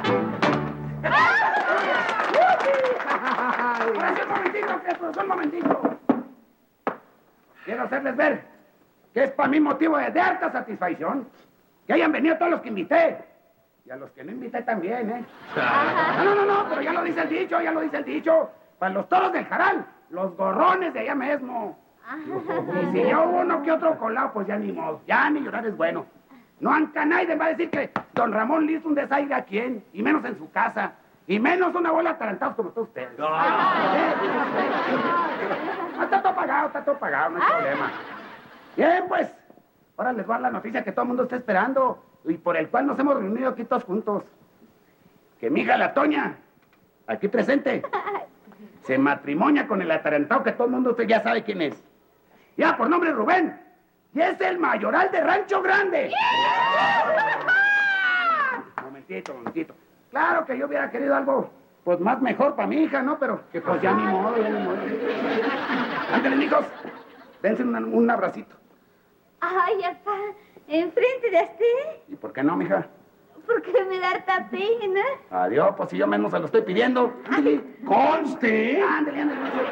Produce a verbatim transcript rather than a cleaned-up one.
Ahora sí, un momentito, Crespo, un momentito. Quiero hacerles ver que es para mí motivo de, de harta satisfacción que hayan venido todos los que invité. Y a los que no invité también, ¿eh? No, no, no, no, pero ya lo dice el dicho, ya lo dice el dicho. Para los toros del Jaral, los gorrones de allá mismo. Y si yo hubo uno que otro colado, pues ya ni modo. Ya ni llorar es bueno. No anca nadie va a decir que don Ramón le hizo un desaire a quién, y menos en su casa. Y menos una bola de atarantados como todos ustedes. No. Está todo pagado, está todo pagado, no hay problema. Bien, pues, ahora les voy a dar la noticia que todo el mundo está esperando y por el cual nos hemos reunido aquí todos juntos. Que mi hija la Toña, aquí presente, se matrimonia con el atarantado que todo el mundo usted ya sabe quién es. Ya, por nombre Rubén. Y es el mayoral de Rancho Grande. Momentito, momentito. Claro que yo hubiera querido algo, pues, más mejor para mi hija, ¿no? Pero que pues ya ni modo, ya ni modo. Ándale, hijos, dense un, un abracito. Ay, papá, ¿enfrente de usted? ¿Y por qué no, mija? Porque me da harta pena. Adiós, pues si yo mismo se lo estoy pidiendo. Ándale. Conste. Ándale, ándale.